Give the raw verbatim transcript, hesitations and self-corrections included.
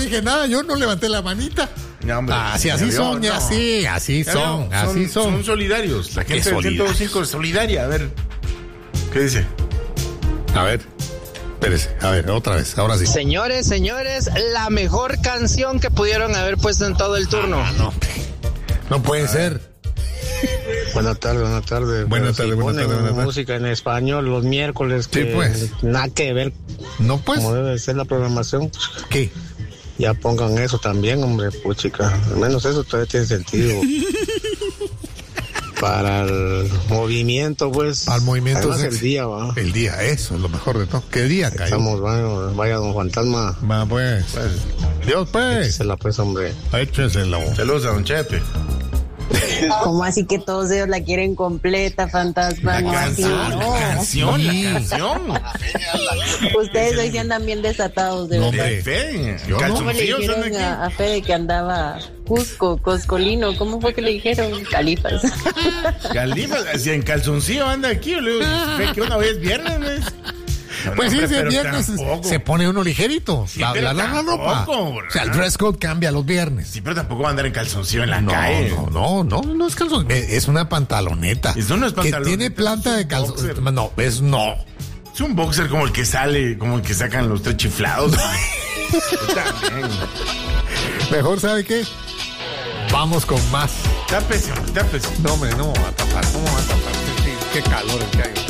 dije nada, yo no levanté la manita. No, hombre, ah, sí, así vio, son, ya no. sí, así Ya son, vio, así son. Son solidarios. La gente del solidarios. ciento cinco es solidaria. A ver, ¿qué dice? A ver, espérese, a ver, otra vez, ahora sí. Señores, señores, la mejor canción que pudieron haber puesto en todo el turno. Ah, no, no puede ah. ser. Buenas tardes, buenas tardes. Buenas tardes, si buenas tardes, buenas tardes. Música en español los miércoles, que sí, pues. nada que ver. No, pues. Como debe ser la programación. ¿Qué? Ya pongan eso también, hombre, puchica. Al menos eso todavía tiene sentido. Para el movimiento, pues. Al movimiento. Además, el día, va. El día, eso es lo mejor de todo. ¿Qué día cayó? Estamos, bueno, vaya don Fantasma. Va, pues. pues. Dios, pues. Échesela, pues, hombre. Échesela. Saludos a don Chepe. ¿Cómo así que todos ellos la quieren completa, Fantasma? La no, canción, así, no. la canción, sí. la canción. Ustedes hoy sí andan bien desatados, de no, verdad. Fe, yo no. ¿Cómo le dijeron a, a Fede que andaba Cusco, Coscolino? ¿Cómo fue que le dijeron? Califas. Califas, si en calzoncillo anda aquí, yo le digo, Fe, que una vez es viernes, ¿no es? No, pues sí, el viernes tampoco. Se pone uno ligerito. Sí, la, la, la, la ropa. O sea, el dress code cambia los viernes. Sí, pero tampoco va a andar en calzoncillo en la no, calle. No, no, no, no es calzoncillo. Es una pantaloneta. Eso no es pantaloneta. Que tiene planta de calzoncillo. No, es no. Es un boxer como el que sale, como el que sacan los tres chiflados. También. Mejor, ¿sabe qué? Vamos con más. Tápese, tápese. No, hombre, no me va a tapar. ¿Cómo va a tapar? Qué, qué calor el que hay.